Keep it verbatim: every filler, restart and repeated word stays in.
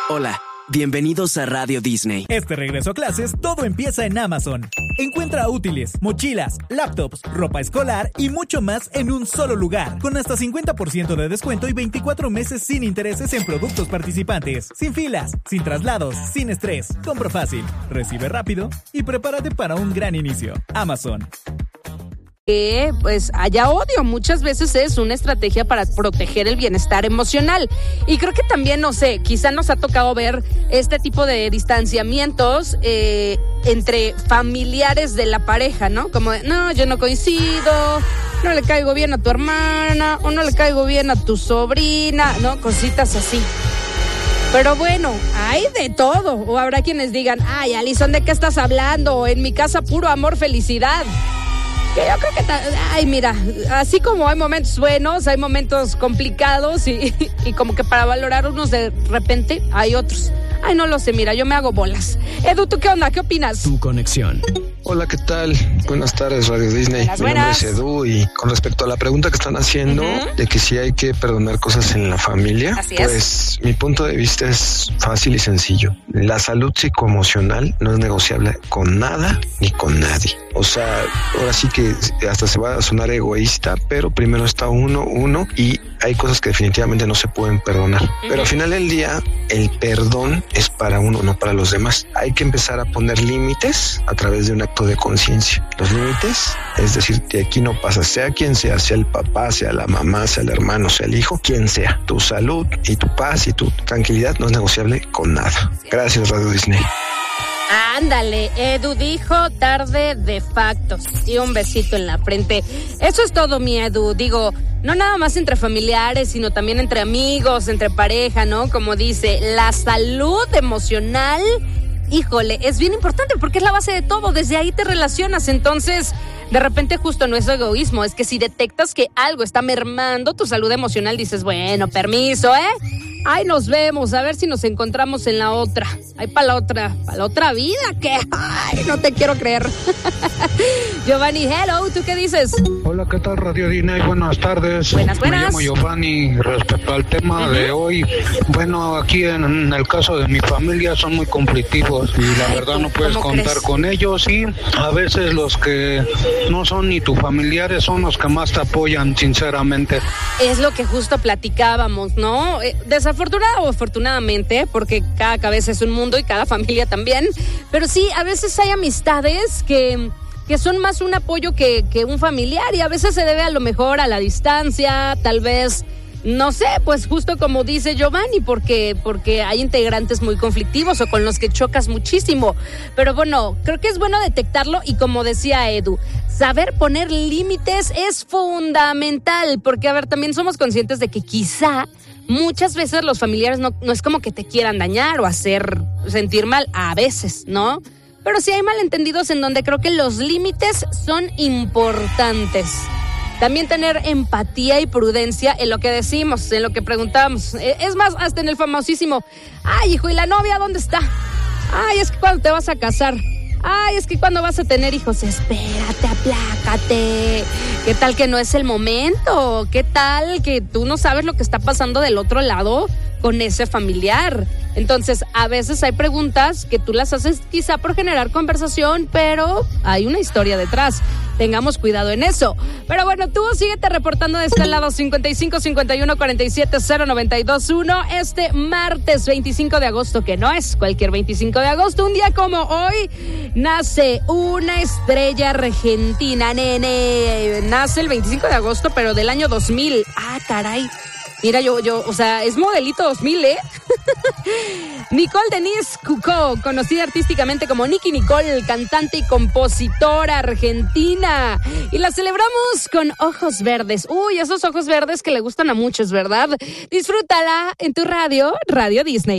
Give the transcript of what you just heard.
Hola, bienvenidos a Radio Disney. Este regreso a clases, todo empieza en Amazon. Encuentra útiles, mochilas, laptops, ropa escolar y mucho más en un solo lugar. Con hasta cincuenta por ciento de descuento y veinticuatro meses sin intereses en productos participantes. Sin filas, sin traslados, sin estrés. Compra fácil, recibe rápido y prepárate para un gran inicio. Amazon. Que pues haya odio, muchas veces es una estrategia para proteger el bienestar emocional. Y creo que también, no sé, quizá nos ha tocado ver este tipo de distanciamientos eh, entre familiares de la pareja, ¿no? Como de, no, yo no coincido, no le caigo bien a tu hermana, o no le caigo bien a tu sobrina, ¿no? Cositas así. Pero bueno, hay de todo. O habrá quienes digan, ay, Alison, ¿de qué estás hablando? En mi casa puro amor, felicidad. Que yo creo que, ta- ay, mira, así como hay momentos buenos, hay momentos complicados y, y como que para valorar unos de repente hay otros. Ay, no lo sé, mira, yo me hago bolas. Edu, ¿tú qué onda? ¿Qué opinas? Tu conexión. Hola, ¿qué tal? Buenas tardes, Radio Disney. Buenas, Mi nombre buenas. es Edu y con respecto a la pregunta que están haciendo Uh-huh. de que si hay que perdonar cosas en la familia, Así es. pues mi punto de vista es fácil y sencillo. La salud psicoemocional no es negociable con nada ni con nadie. O sea, ahora sí que hasta se va a sonar egoísta, pero primero está uno, uno y hay cosas que definitivamente no se pueden perdonar. Uh-huh. Pero al final del día, el perdón es para uno, no para los demás. Hay que empezar a poner límites a través de un acto de conciencia. Los límites, es decir, de aquí no pasa, sea quien sea, sea el papá, sea la mamá, sea el hermano, sea el hijo, quien sea. Tu salud y tu paz y tu tranquilidad no es negociable con nada. Gracias, Radio Disney. Ándale, Edu dijo tarde de factos y un besito en la frente. Eso es todo, mi Edu. Digo, no nada más entre familiares, sino también entre amigos, entre pareja, ¿no? Como dice, la salud emocional, híjole, es bien importante porque es la base de todo. Desde ahí te relacionas. Entonces, de repente justo no es egoísmo, es que si detectas que algo está mermando tu salud emocional, dices, bueno, permiso, ¿eh? Ay, nos vemos, a ver si nos encontramos en la otra. Ay, para la otra, para la otra vida, ¿qué? Ay, no te quiero creer. Giovanni, hello, ¿tú qué dices? Hola, ¿qué tal, Radio Disney? Buenas tardes. Buenas, buenas. Me llamo Giovanni. Respecto al tema uh-huh. de hoy, bueno, aquí en, en el caso de mi familia son muy conflictivos y la verdad no puedes contar crees? con ellos y a veces los que no son ni tus familiares son los que más te apoyan, sinceramente. Es lo que justo platicábamos, ¿no? Eh, desafortunada o afortunadamente, porque cada cabeza es un mundo y cada familia también, pero sí, a veces hay amistades que... que son más un apoyo que, que un familiar y a veces se debe a lo mejor a la distancia, tal vez, no sé, pues justo como dice Giovanni, porque, porque hay integrantes muy conflictivos o con los que chocas muchísimo. Pero bueno, creo que es bueno detectarlo y como decía Edu, saber poner límites es fundamental, porque a ver, también somos conscientes de que quizá muchas veces los familiares no, no es como que te quieran dañar o hacer sentir mal, a veces, ¿no? Pero sí hay malentendidos en donde creo que los límites son importantes. También tener empatía y prudencia en lo que decimos, en lo que preguntamos. Es más, hasta en el famosísimo, ay, hijo, ¿y la novia dónde está? Ay, es que cuando te vas a casar. Ay, es que cuando vas a tener hijos, espérate, aplácate. ¿Qué tal que no es el momento? ¿Qué tal que tú no sabes lo que está pasando del otro lado con ese familiar? Entonces, a veces hay preguntas que tú las haces quizá por generar conversación, pero hay una historia detrás. Tengamos cuidado en eso. Pero bueno, tú síguete reportando de este lado cincuenta y cinco, cincuenta y uno, cuarenta y siete, cero noventa y dos uno este martes veinticinco de agosto, que no es cualquier veinticinco de agosto, un día como hoy, nace una estrella argentina, nene. Nace el veinticinco de agosto, pero del año dos mil. Ah, caray. Mira, yo, yo, o sea, es modelito dos mil, ¿eh? Nicole Denise Cucó, conocida artísticamente como Nicki Nicole, cantante y compositora argentina. Y la celebramos con Ojos Verdes. Uy, esos ojos verdes que le gustan a muchos, ¿verdad? Disfrútala en tu radio, Radio Disney.